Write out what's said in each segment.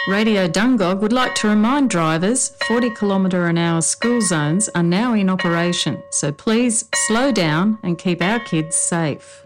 Radio Dungog would like to remind drivers 40km/h school zones are now in operation, so please slow down and keep our kids safe.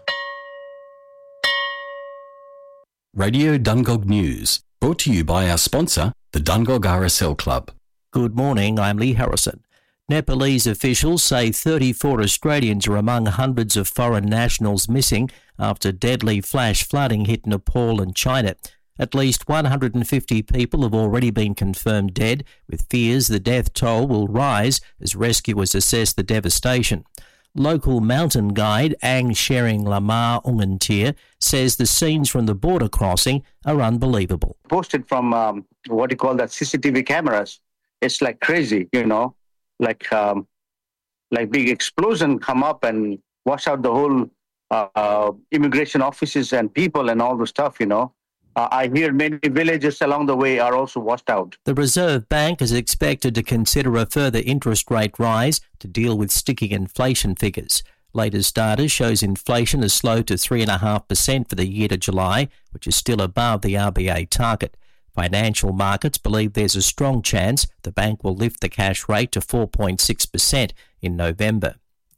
Radio Dungog News, brought to you by our sponsor, the Dungog RSL Club. Good morning, I'm Lee Harrison. Nepalese officials say 34 Australians are among hundreds of foreign nationals missing after deadly flash flooding hit Nepal and China. At least 150 people have already been confirmed dead, with fears the death toll will rise as rescuers assess the devastation. Local mountain guide Ang Shering Lamar Ungantir says the scenes from the border crossing are unbelievable. Posted from what you call that CCTV cameras, it's like crazy, like big explosion come up and wash out the whole immigration offices and people and all the stuff, I hear many villages along the way are also washed out. The Reserve Bank is expected to consider a further interest rate rise to deal with sticky inflation figures. Latest data shows inflation has slowed to 3.5% for the year to July, which is still above the RBA target. Financial markets believe there's a strong chance the bank will lift the cash rate to 4.6% in November.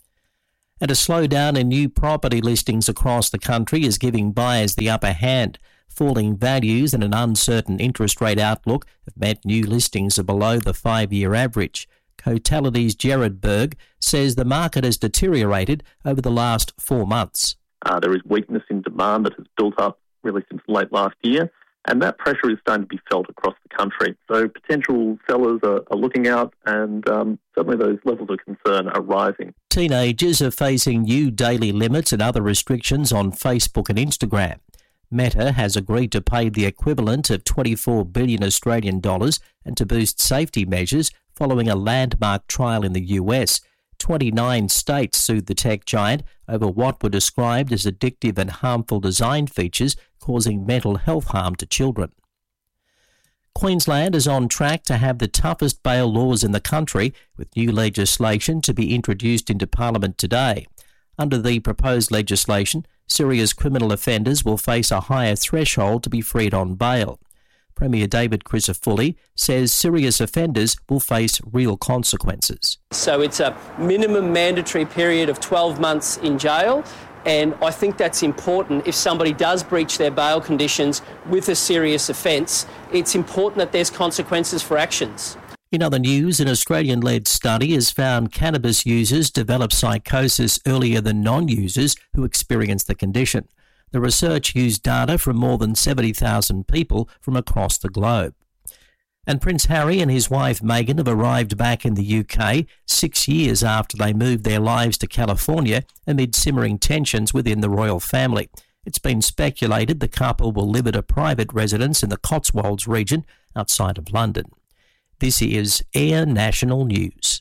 And a slowdown in new property listings across the country is giving buyers the upper hand. Falling values and an uncertain interest rate outlook have meant new listings are below the 5-year average. Cotality's Gerard Berg says the market has deteriorated over the last 4 months. There is weakness in demand that has built up really since late last year, and that pressure is starting to be felt across the country. So potential sellers are looking out, and certainly those levels of concern are rising. Teenagers are facing new daily limits and other restrictions on Facebook and Instagram. Meta has agreed to pay the equivalent of 24 billion Australian dollars and to boost safety measures following a landmark trial in the US. 29 states sued the tech giant over what were described as addictive and harmful design features causing mental health harm to children. Queensland is on track to have the toughest bail laws in the country, with new legislation to be introduced into Parliament today. Under the proposed legislation, serious criminal offenders will face a higher threshold to be freed on bail. Premier David Crisafulli says serious offenders will face real consequences. So it's a minimum mandatory period of 12 months in jail, and I think that's important. If somebody does breach their bail conditions with a serious offence, it's important that there's consequences for actions. In other news, an Australian-led study has found cannabis users develop psychosis earlier than non-users who experience the condition. The research used data from more than 70,000 people from across the globe. And Prince Harry and his wife Meghan have arrived back in the UK 6 years after they moved their lives to California amid simmering tensions within the royal family. It's been speculated the couple will live at a private residence in the Cotswolds region outside of London. This is Air National News.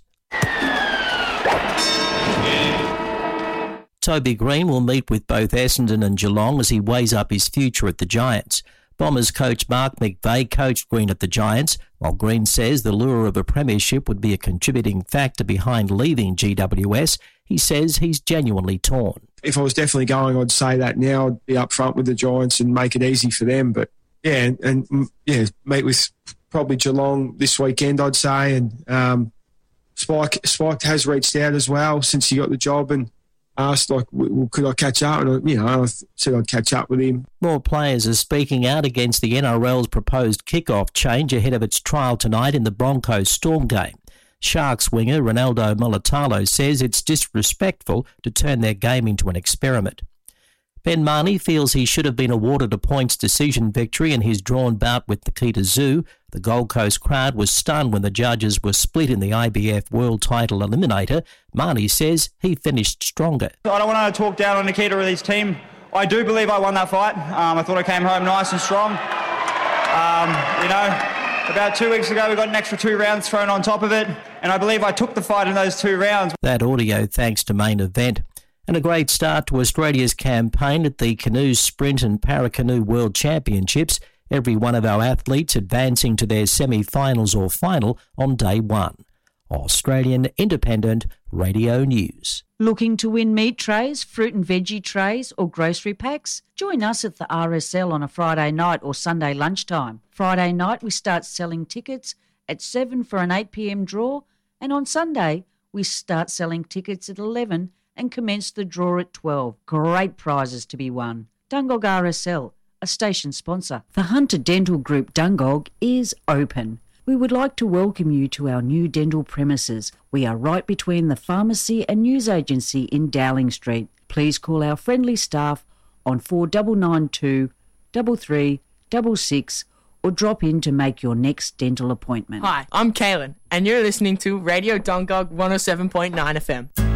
Toby Green will meet with both Essendon and Geelong as he weighs up his future at the Giants. Bombers coach Mark McVeigh coached Green at the Giants, while Green says the lure of a premiership would be a contributing factor behind leaving GWS. He says he's genuinely torn. If I was definitely going, I'd say that now. I'd be up front with the Giants and make it easy for them. But meet with probably Geelong this weekend, I'd say. And Spike has reached out as well since he got the job and asked, could I catch up? And, I said I'd catch up with him. More players are speaking out against the NRL's proposed kick-off change ahead of its trial tonight in the Broncos Storm game. Sharks winger Ronaldo Mulitalo says it's disrespectful to turn their game into an experiment. Ben Marnie feels he should have been awarded a points decision victory in his drawn bout with Nikita Zoo. The Gold Coast crowd was stunned when the judges were split in the IBF World Title Eliminator. Marnie says he finished stronger. I don't want to talk down on Nikita or his team. I do believe I won that fight. I thought I came home nice and strong. About 2 weeks ago we got an extra 2 rounds thrown on top of it, and I believe I took the fight in those 2 rounds. That audio thanks to Main Event. And a great start to Australia's campaign at the Canoe Sprint and Paracanoe World Championships. Every one of our athletes advancing to their semi-finals or final on day one. Australian Independent Radio News. Looking to win meat trays, fruit and veggie trays or grocery packs? Join us at the RSL on a Friday night or Sunday lunchtime. Friday night we start selling tickets at 7 for an 8 p.m. draw, and on Sunday we start selling tickets at 11 and commence the draw at 12. Great prizes to be won. Dungog RSL, a station sponsor. The Hunter Dental Group Dungog is open. We would like to welcome you to our new dental premises. We are right between the pharmacy and news agency in Dowling Street. Please call our friendly staff on 4992 3366 or drop in to make your next dental appointment. Hi, I'm Kaylin, and you're listening to Radio Dungog 107.9 FM.